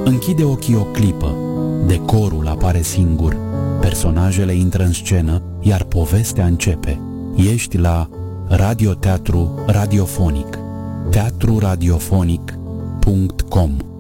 Închide ochii o clipă, decorul apare singur, personajele intră în scenă, iar povestea începe. Ești la radioteatru radiofonic, teatruradiofonic.com.